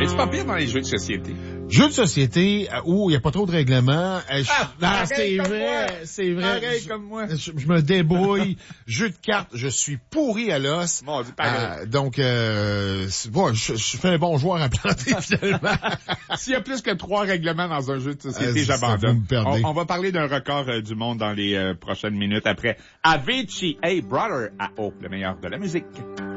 Es-tu pas pire dans les jeux de société? Jeux de société où il n'y a pas trop de règlements. C'est vrai. Pareil comme moi. Je me débrouille. Jeux de cartes, je suis pourri à l'os. Mon Dieu, pareil. Donc, bon, je fais un bon joueur à planter finalement. S'il y a plus que 3 règlements dans un jeu de société, Ça, j'abandonne. vous me perdez. On va parler d'un record du monde dans les prochaines minutes après Avicii, Hey Brother, à O, le meilleur de la musique.